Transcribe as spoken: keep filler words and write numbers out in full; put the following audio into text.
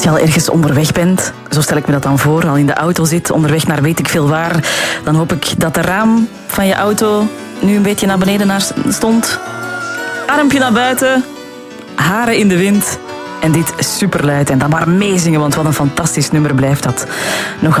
je al ergens onderweg bent, zo stel ik me dat dan voor, al in de auto zit, onderweg naar weet ik veel waar, dan hoop ik dat de raam van je auto nu een beetje naar beneden naar stond. Armpje naar buiten, haren in de wind en dit superluid. En dan maar meezingen, want wat een fantastisch nummer blijft dat. Nog